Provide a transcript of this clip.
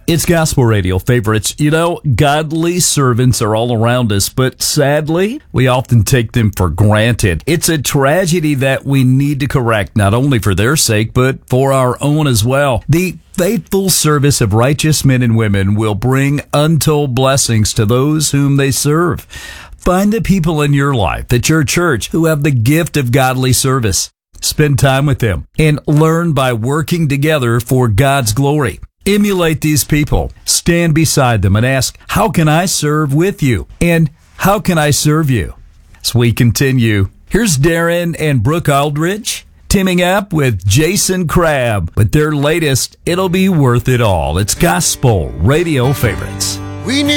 It's Gospel Radio favorites. You know, godly servants are all around us, but sadly, we often take them for granted. It's a tragedy that we need to correct, not only for their sake, but for our own as well. The faithful service of righteous men and women will bring untold blessings to those whom they serve. Find the people in your life, at your church, who have the gift of godly service. Spend time with them and learn by working together for God's glory. Emulate these people. Stand beside them and ask, how can I serve with you? And how can I serve you? As we continue, here's Darren and Brooke Aldridge teaming up with Jason Crabb with their latest, It'll Be Worth It All. It's Gospel Radio Favorites. We need